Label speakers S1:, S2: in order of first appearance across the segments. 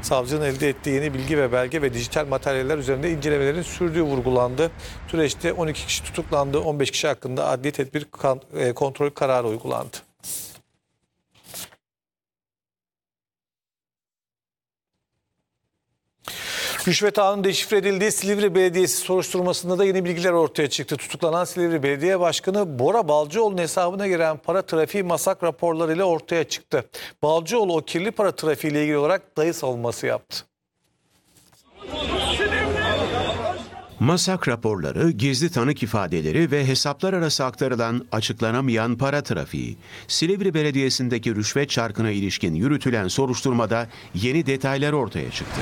S1: Savcının elde ettiği yeni bilgi ve belge ve dijital materyaller üzerinde incelemelerin sürdüğü vurgulandı. Süreçte 12 kişi tutuklandı, 15 kişi hakkında adli tedbir kontrol kararı uygulandı. Rüşvet ağının deşifre edildiği Silivri Belediyesi soruşturmasında da yeni bilgiler ortaya çıktı. Tutuklanan Silivri Belediye Başkanı Bora Balcıoğlu'nun hesabına giren para trafiği MASAK raporlarıyla ortaya çıktı. Balcıoğlu o kirli para trafiğiyle ilgili olarak dayı savunması yaptı.
S2: MASAK raporları, gizli tanık ifadeleri ve hesaplar arası aktarılan açıklanamayan para trafiği, Silivri Belediyesi'ndeki rüşvet çarkına ilişkin yürütülen soruşturmada yeni detaylar ortaya çıktı.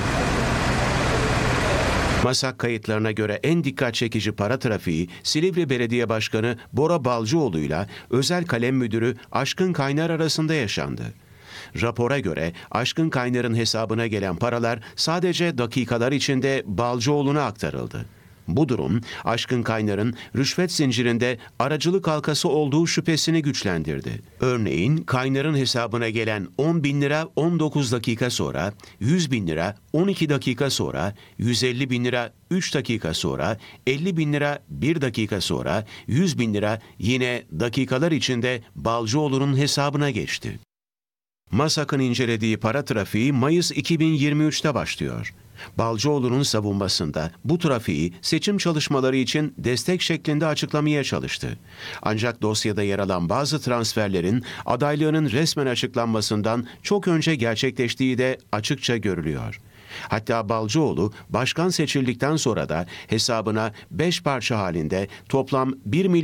S2: MASAK kayıtlarına göre en dikkat çekici para trafiği Silivri Belediye Başkanı Bora Balcıoğlu'yla Özel Kalem Müdürü Aşkın Kaynar arasında yaşandı. Rapora göre Aşkın Kaynar'ın hesabına gelen paralar sadece dakikalar içinde Balcıoğlu'na aktarıldı. Bu durum Aşkın Kaynar'ın rüşvet zincirinde aracılık halkası olduğu şüphesini güçlendirdi. Örneğin Kaynar'ın hesabına gelen 10 bin lira 19 dakika sonra, 100 bin lira 12 dakika sonra, 150 bin lira 3 dakika sonra, 50 bin lira 1 dakika sonra, 100 bin lira yine dakikalar içinde Balcıoğlu'nun hesabına geçti. MASAK'ın incelediği para trafiği Mayıs 2023'te başlıyor. Balcıoğlu'nun savunmasında bu trafiği seçim çalışmaları için destek şeklinde açıklamaya çalıştı. Ancak dosyada yer alan bazı transferlerin adaylığının resmen açıklanmasından çok önce gerçekleştiği de açıkça görülüyor. Hatta Balcıoğlu başkan seçildikten sonra da hesabına 5 parça halinde toplam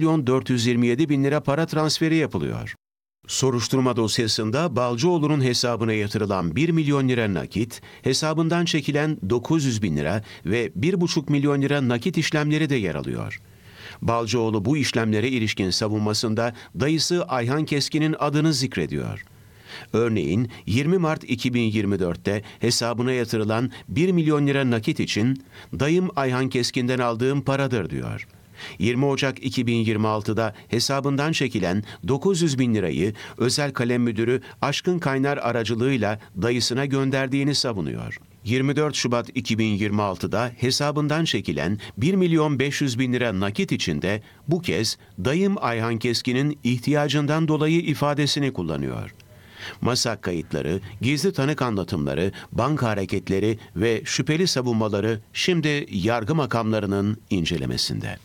S2: 1.427.000 lira para transferi yapılıyor. Soruşturma dosyasında Balcıoğlu'nun hesabına yatırılan 1 milyon lira nakit, hesabından çekilen 900 bin lira ve 1,5 milyon lira nakit işlemleri de yer alıyor. Balcıoğlu bu işlemlere ilişkin savunmasında dayısı Ayhan Keskin'in adını zikrediyor. Örneğin 20 Mart 2024'te hesabına yatırılan 1 milyon lira nakit için dayım Ayhan Keskin'den aldığım paradır diyor. 20 Ocak 2026'da hesabından çekilen 900 bin lirayı Özel Kalem Müdürü Aşkın Kaynar aracılığıyla dayısına gönderdiğini savunuyor. 24 Şubat 2026'da hesabından çekilen 1.500.000 lira nakit içinde bu kez dayım Ayhan Keskin'in ihtiyacından dolayı ifadesini kullanıyor. MASAK kayıtları, gizli tanık anlatımları, banka hareketleri ve şüpheli savunmaları şimdi yargı makamlarının incelemesinde.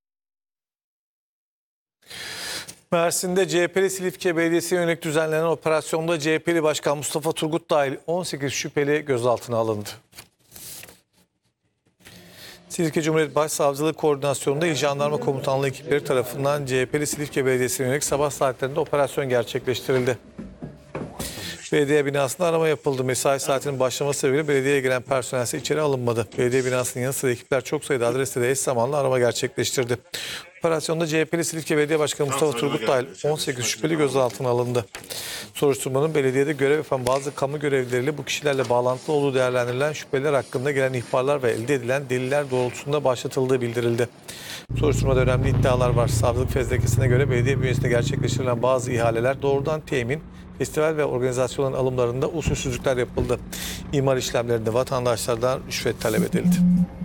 S1: Mersin'de CHP'li Silifke Belediyesi'ne yönelik düzenlenen operasyonda CHP'li Başkan Mustafa Turgut dahil 18 şüpheli gözaltına alındı. Silifke Cumhuriyet Başsavcılığı Koordinasyonu'nda İl Jandarma Komutanlığı ekipleri tarafından CHP'li Silifke Belediyesi'ne yönelik sabah saatlerinde operasyon gerçekleştirildi. Belediye binasında arama yapıldı. Mesai saatinin başlaması sebebiyle belediyeye giren personel ise içeri alınmadı. Belediye binasının yanı sıra ekipler çok sayıda adreste de eş zamanlı arama gerçekleştirdi. Operasyonda CHP'li Silifke Belediye Başkanı Mustafa Turgut dahil 18 şüpheli gözaltına alındı. Soruşturmanın belediyede görev yapan bazı kamu görevlileriyle bu kişilerle bağlantılı olduğu değerlendirilen şüpheliler hakkında gelen ihbarlar ve elde edilen deliller doğrultusunda başlatıldığı bildirildi. Soruşturmada önemli iddialar var. Savcılık fezlekesine göre belediye bünyesinde gerçekleştirilen bazı ihaleler doğrudan temin, festival ve organizasyonların alımlarında usulsüzlükler yapıldı. İmar işlemlerinde vatandaşlardan rüşvet talep edildi.